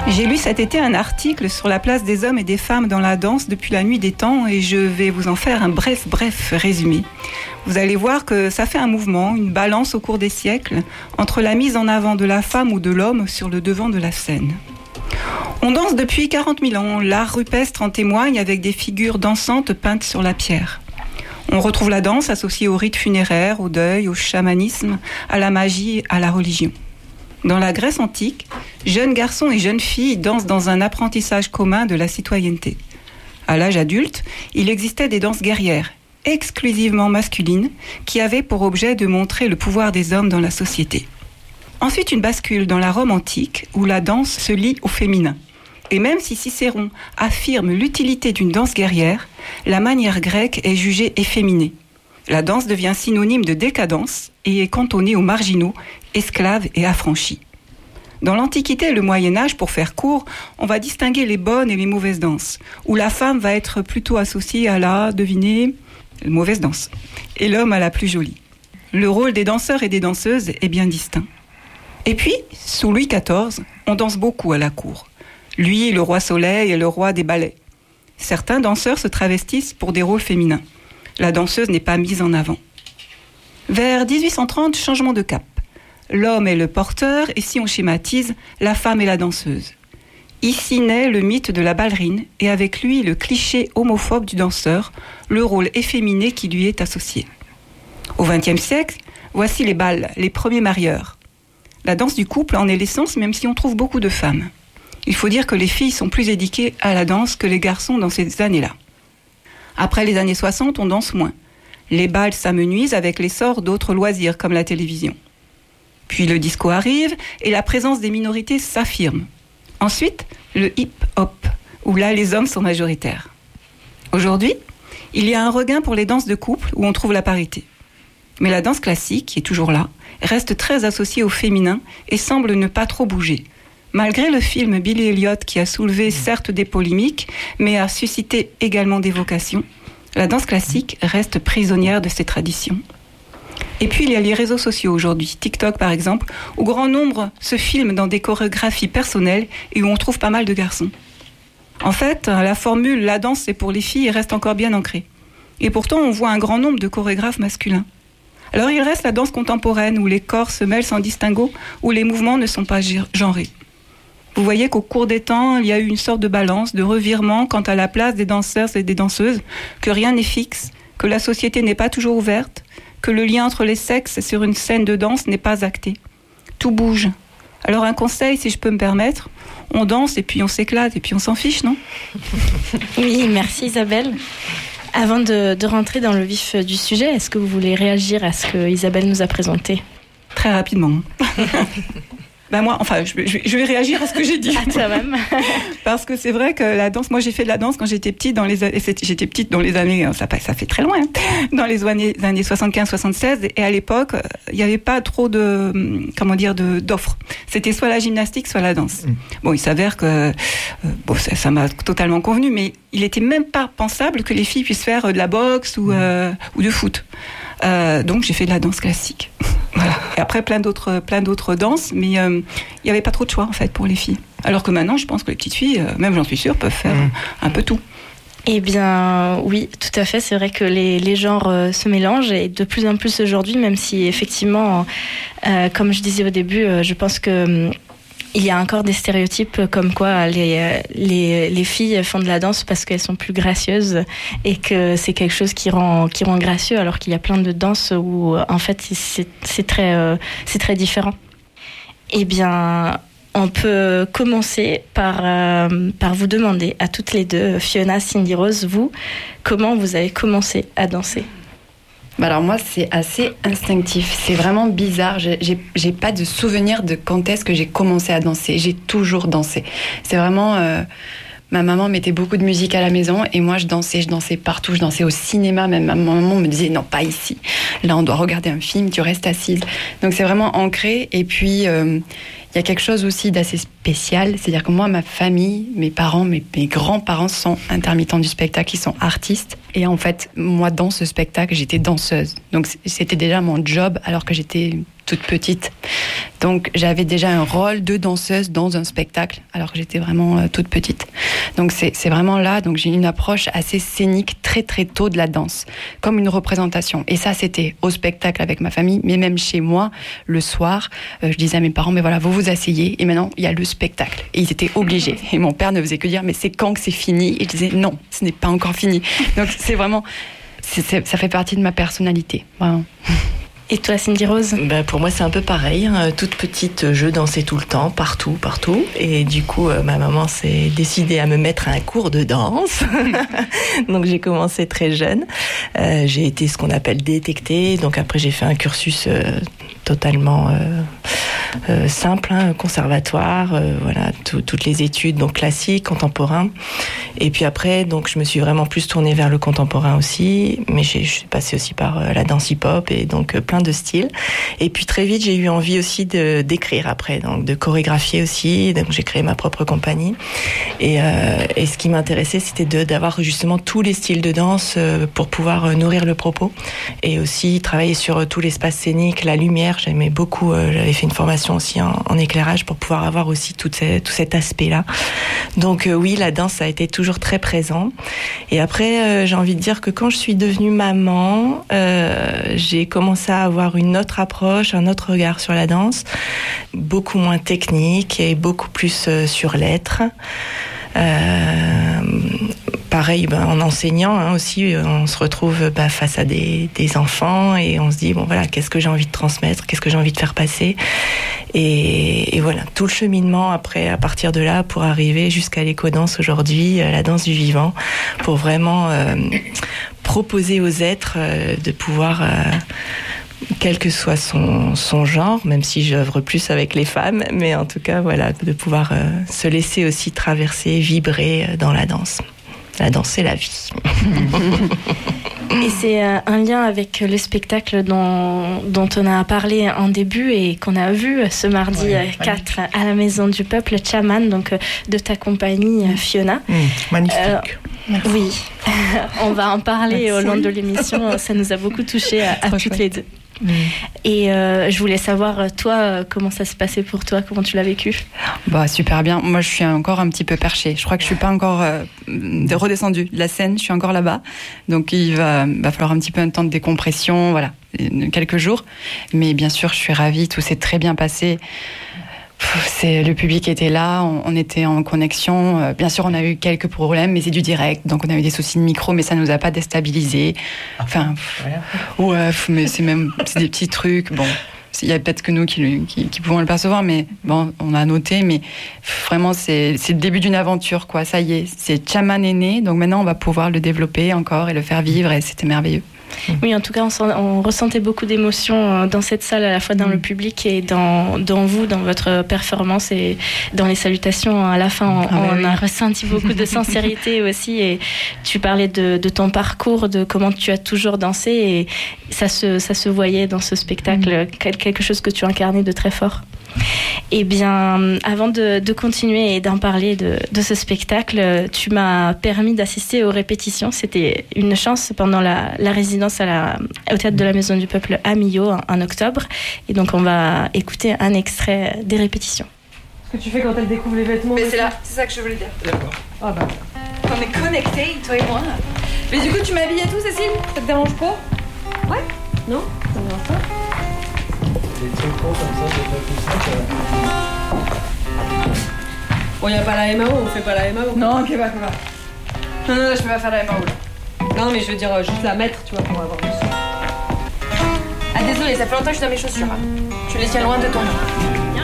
J'ai lu cet été un article sur la place des hommes et des femmes dans la danse depuis la nuit des temps et je vais vous en faire un bref résumé. Vous allez voir que ça fait un mouvement, une balance au cours des siècles entre la mise en avant de la femme ou de l'homme sur le devant de la scène. On danse depuis 40 000 ans, l'art rupestre en témoigne avec des figures dansantes peintes sur la pierre. On retrouve la danse associée aux rites funéraires, au deuil, au chamanisme, à la magie, à la religion. Dans la Grèce antique, jeunes garçons et jeunes filles dansent dans un apprentissage commun de la citoyenneté. À l'âge adulte, il existait des danses guerrières, exclusivement masculines, qui avaient pour objet de montrer le pouvoir des hommes dans la société. Ensuite, une bascule dans la Rome antique, où la danse se lie au féminin. Et même si Cicéron affirme l'utilité d'une danse guerrière, la manière grecque est jugée efféminée. La danse devient synonyme de décadence et est cantonnée aux marginaux, esclaves et affranchis. Dans l'Antiquité et le Moyen-Âge, pour faire court, on va distinguer les bonnes et les mauvaises danses, où la femme va être plutôt associée à la, devinez, mauvaise danse, et l'homme à la plus jolie. Le rôle des danseurs et des danseuses est bien distinct. Et puis, sous Louis XIV, on danse beaucoup à la cour. Lui, le roi Soleil est le roi des ballets. Certains danseurs se travestissent pour des rôles féminins. La danseuse n'est pas mise en avant. Vers 1830, changement de cap. L'homme est le porteur et si on schématise, la femme est la danseuse. Ici naît le mythe de la ballerine et avec lui le cliché homophobe du danseur, le rôle efféminé qui lui est associé. Au XXe siècle, voici les bals, les premiers marieurs. La danse du couple en est l'essence même si on trouve beaucoup de femmes. Il faut dire que les filles sont plus éduquées à la danse que les garçons dans ces années-là. Après les années 60, on danse moins. Les bals s'amenuisent avec l'essor d'autres loisirs comme la télévision. Puis le disco arrive et la présence des minorités s'affirme. Ensuite, le hip-hop, où là les hommes sont majoritaires. Aujourd'hui, il y a un regain pour les danses de couple où on trouve la parité. Mais la danse classique, qui est toujours là, reste très associée au féminin et semble ne pas trop bouger. Malgré le film Billy Elliot qui a soulevé certes des polémiques, mais a suscité également des vocations, la danse classique reste prisonnière de ses traditions. Et puis il y a les réseaux sociaux aujourd'hui, TikTok par exemple, où grand nombre se filment dans des chorégraphies personnelles et où on trouve pas mal de garçons. En fait, la formule « la danse c'est pour les filles » reste encore bien ancrée. Et pourtant on voit un grand nombre de chorégraphes masculins. Alors il reste la danse contemporaine où les corps se mêlent sans distinguo, où les mouvements ne sont pas genrés. Vous voyez qu'au cours des temps, il y a eu une sorte de balance, de revirement quant à la place des danseurs et des danseuses, que rien n'est fixe, que la société n'est pas toujours ouverte, que le lien entre les sexes sur une scène de danse n'est pas acté. Tout bouge. Alors un conseil, si je peux me permettre, on danse et puis on s'éclate et puis on s'en fiche, non ? Oui, merci Isabelle. Avant de rentrer dans le vif du sujet, est-ce que vous voulez réagir à ce que Isabelle nous a présenté ? Très rapidement. Ben moi, enfin, je vais réagir à ce que j'ai dit. Ah, toi même. Parce que c'est vrai que la danse, moi j'ai fait de la danse quand j'étais petite, j'étais petite dans les années, ça fait très loin, hein, dans les années 75-76, et à l'époque, il n'y avait pas trop d'offres. C'était soit la gymnastique, soit la danse. Bon, il s'avère que, ça m'a totalement convenu, mais il n'était même pas pensable que les filles puissent faire de la boxe ou de foot. Donc j'ai fait de la danse classique. Voilà. Et après plein d'autres danses, mais il n'y avait pas trop de choix en fait pour les filles. Alors que maintenant, je pense que les petites filles, même j'en suis sûre, peuvent faire un peu tout. Eh bien, oui, tout à fait. C'est vrai que les genres se mélangent et de plus en plus aujourd'hui, même si effectivement, comme je disais au début, je pense que il y a encore des stéréotypes comme quoi les filles font de la danse parce qu'elles sont plus gracieuses et que c'est quelque chose qui rend gracieux, alors qu'il y a plein de danses où en fait c'est très différent. Eh bien, on peut commencer par vous demander à toutes les deux, Fiona, Cindy Rose, vous, comment vous avez commencé à danser ? Bah alors moi, c'est assez instinctif. C'est vraiment bizarre. J'ai pas de souvenir de quand est-ce que j'ai commencé à danser. J'ai toujours dansé. C'est vraiment... ma maman mettait beaucoup de musique à la maison et moi, je dansais partout. Je dansais au cinéma. Même ma maman me disait, non, pas ici. Là, on doit regarder un film, tu restes assise. Donc, c'est vraiment ancré. Et puis, il y a quelque chose aussi d'assez spécial. C'est-à-dire que moi, ma famille, mes parents, mes grands-parents sont intermittents du spectacle, ils sont artistes. Et en fait, moi, dans ce spectacle, j'étais danseuse. Donc, c'était déjà mon job alors que j'étais toute petite. Donc j'avais déjà un rôle de danseuse dans un spectacle, alors que j'étais vraiment toute petite. Donc c'est vraiment là, donc j'ai une approche assez scénique très très tôt de la danse, comme une représentation. Et ça, c'était au spectacle avec ma famille, mais même chez moi, le soir, je disais à mes parents, mais voilà, vous vous asseyez, et maintenant, il y a le spectacle. Et ils étaient obligés. Et mon père ne faisait que dire, mais c'est quand que c'est fini? Et je disais, non, ce n'est pas encore fini. Donc c'est vraiment, ça fait partie de ma personnalité, vraiment. Et toi, Cindy Rose? Pour moi, c'est un peu pareil. Toute petite, je dansais tout le temps, partout. Et du coup, ma maman s'est décidée à me mettre à un cours de danse. Donc, j'ai commencé très jeune. J'ai été ce qu'on appelle détectée. Donc, après, j'ai fait un cursus totalement simple, conservatoire. Voilà, toutes les études, donc classiques, contemporains. Et puis après, donc, je me suis vraiment plus tournée vers le contemporain aussi. Mais je suis passée aussi par la danse hip-hop et donc plein de styles. Et puis très vite, j'ai eu envie aussi d'écrire après, donc de chorégraphier aussi. Donc j'ai créé ma propre compagnie. Et ce qui m'intéressait, c'était d'avoir justement tous les styles de danse pour pouvoir nourrir le propos. Et aussi travailler sur tout l'espace scénique, la lumière. J'aimais beaucoup. J'avais fait une formation aussi en éclairage pour pouvoir avoir aussi tout cet aspect-là. Donc oui, la danse a été toujours très présent. Et après, j'ai envie de dire que quand je suis devenue maman, j'ai commencé à avoir une autre approche, un autre regard sur la danse, beaucoup moins technique et beaucoup plus sur l'être. Pareil, en enseignant aussi, on se retrouve face à des enfants et on se dit, bon voilà, qu'est-ce que j'ai envie de transmettre, qu'est-ce que j'ai envie de faire passer. Et voilà, tout le cheminement après, à partir de là, pour arriver jusqu'à l'éco-danse aujourd'hui, la danse du vivant, pour vraiment proposer aux êtres de pouvoir... quel que soit son genre, même si j'œuvre plus avec les femmes, mais en tout cas, voilà, de pouvoir se laisser aussi traverser, vibrer dans la danse. La danse, c'est la vie. Et c'est un lien avec le spectacle dont on a parlé en début et qu'on a vu ce mardi 4 à la Maison du Peuple, Chaman, donc de ta compagnie Fiona. Magnifique. Oui, on va en parler au long de l'émission. Ça nous a beaucoup touchés à toutes les deux. Et je voulais savoir, toi, comment ça se passait pour toi, comment tu l'as vécu? Super bien. Moi, je suis encore un petit peu perchée. Je crois que je suis pas encore redescendue de la scène. Je suis encore là-bas. Donc, il va falloir un petit peu un temps de décompression, voilà, quelques jours. Mais bien sûr, je suis ravie. Tout s'est très bien passé. Le public était là, on était en connexion. Bien sûr, on a eu quelques problèmes, mais c'est du direct, donc on a eu des soucis de micro, mais ça nous a pas déstabilisés. Enfin, mais c'est des petits trucs. Bon, il y a peut-être que nous qui pouvons le percevoir, mais bon, on a noté. Mais vraiment, c'est le début d'une aventure, quoi. Ça y est, c'est Chaman est né, donc maintenant on va pouvoir le développer encore et le faire vivre, et c'était merveilleux. Oui, en tout cas, on ressentait beaucoup d'émotions dans cette salle, à la fois dans le public et dans vous, dans votre performance et dans les salutations à la fin. On a ressenti beaucoup de sincérité aussi. Et tu parlais de ton parcours, de comment tu as toujours dansé, et ça se voyait dans ce spectacle, quelque chose que tu incarnais de très fort. Eh bien, avant de continuer et d'en parler de ce spectacle, tu m'as permis d'assister aux répétitions. C'était une chance pendant la résidence au Théâtre de la Maison du Peuple à Millau en octobre. Et donc, on va écouter un extrait des répétitions. Ce que tu fais quand elle découvre les vêtements. Mais c'est ça que je voulais dire. D'accord. On est connectés, toi et moi. Mais du coup, tu m'habilles et tout, Cécile? Ça te dérange pas? Ouais. Non? Ça me dérange pas? Les trucs comme ça, c'est pas plus simple. Bon, y'a pas la MAO, on fait pas la MAO. Non, ok, va. Non, je peux pas faire la MAO là. Non, mais je veux dire, juste la mettre, tu vois, pour avoir le son. Ah, désolé, ça fait longtemps que je suis dans mes chaussures. Tu les tiens loin de ton lit.